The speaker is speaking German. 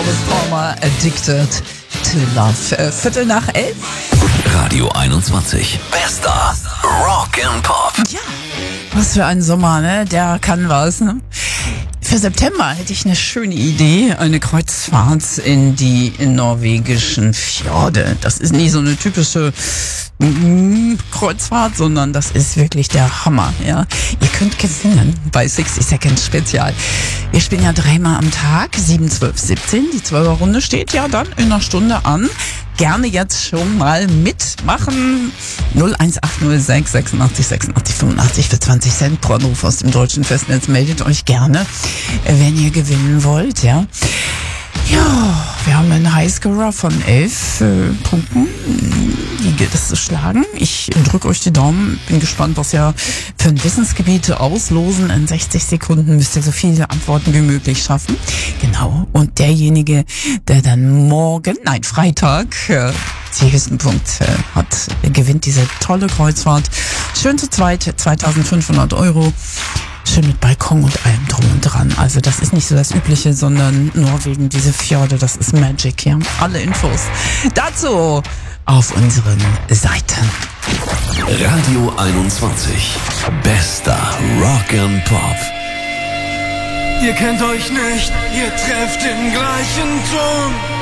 Robert Palmer, Addicted to Love. 11:15. Radio 21. Bester Rock and Pop. Ja, was für ein Sommer, ne? Der kann was, ne? Für September hätte ich eine schöne Idee, eine Kreuzfahrt in die norwegischen Fjorde. Das ist nicht so eine typische Kreuzfahrt, sondern das ist wirklich der Hammer, ja. Ihr könnt gewinnen bei 60 Seconds Spezial. Wir spielen ja 3-mal am Tag, 7, 12, 17. Die 12er-Runde steht ja dann in einer Stunde an. Gerne jetzt schon mal mitmachen. 01806 86 86 85 für 20 Cent pro Anruf aus dem deutschen Festnetz. Meldet euch gerne, wenn ihr gewinnen wollt, ja. Ja, wir haben einen Highscorer von 11 Punkten. Die gilt es zu schlagen. Ich drücke euch die Daumen. Bin gespannt, was ihr für ein Wissensgebiet auslosen. In 60 Sekunden müsst ihr so viele Antworten wie möglich schaffen. Genau. Und derjenige, der dann Freitag, die höchsten Punkt hat, gewinnt diese tolle Kreuzfahrt. Schön zu zweit, 2.500 €. Schön mit Balkon und allem drum und dran. Also das ist nicht so das Übliche, sondern Norwegen, diese Fjorde, das ist Magic, ja. Alle Infos dazu auf unseren Seiten. Radio 21. Bester Rock and Pop. Ihr kennt euch nicht, ihr trefft den gleichen Ton.